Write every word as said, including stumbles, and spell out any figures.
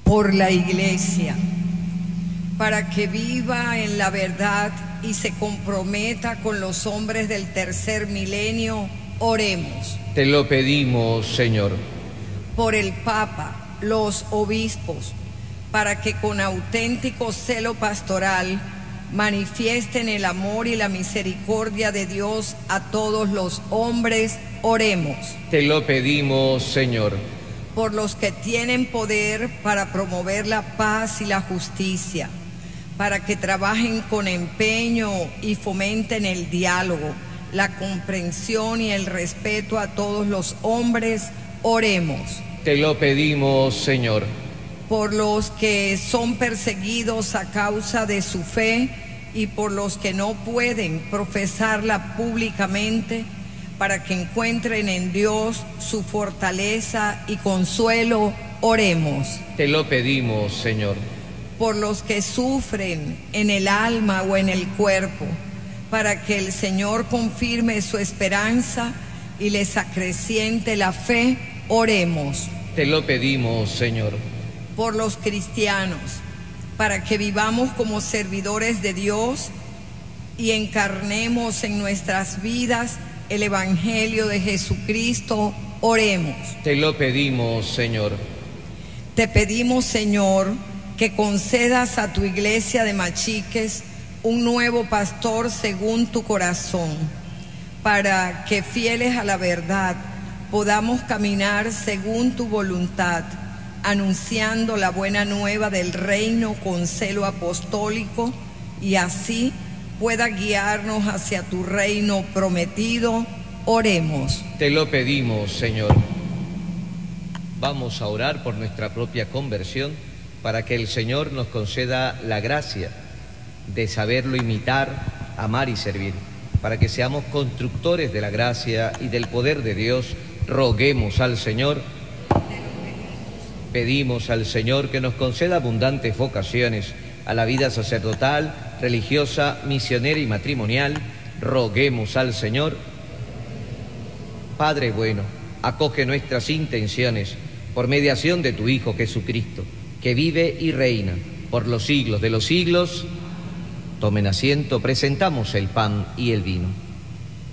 por la Iglesia, para que viva en la verdad y se comprometa con los hombres del tercer milenio, oremos. Te lo pedimos, Señor. Por el Papa, los obispos, para que con auténtico celo pastoral manifiesten el amor y la misericordia de Dios a todos los hombres, oremos. Te lo pedimos, Señor. Por los que tienen poder para promover la paz y la justicia, para que trabajen con empeño y fomenten el diálogo, la comprensión y el respeto a todos los hombres, oremos. Te lo pedimos, Señor. Por los que son perseguidos a causa de su fe y por los que no pueden profesarla públicamente, para que encuentren en Dios su fortaleza y consuelo, oremos. Te lo pedimos, Señor. Por los que sufren en el alma o en el cuerpo, para que el Señor confirme su esperanza y les acreciente la fe, oremos. Te lo pedimos, Señor. Por los cristianos, para que vivamos como servidores de Dios y encarnemos en nuestras vidas el Evangelio de Jesucristo, oremos. Te lo pedimos, Señor. Te pedimos, Señor, que concedas a tu iglesia de Machiques un nuevo pastor según tu corazón, para que, fieles a la verdad, podamos caminar según tu voluntad, anunciando la buena nueva del reino con celo apostólico, y así pueda guiarnos hacia tu reino prometido, oremos. Te lo pedimos, Señor. Vamos a orar por nuestra propia conversión, para que el Señor nos conceda la gracia de saberlo imitar, amar y servir, para que seamos constructores de la gracia y del poder de Dios. Roguemos al Señor. Pedimos al Señor que nos conceda abundantes vocaciones a la vida sacerdotal, religiosa, misionera y matrimonial. Roguemos al Señor. Padre bueno, acoge nuestras intenciones por mediación de tu Hijo Jesucristo, que vive y reina por los siglos de los siglos. Tomen asiento, presentamos el pan y el vino.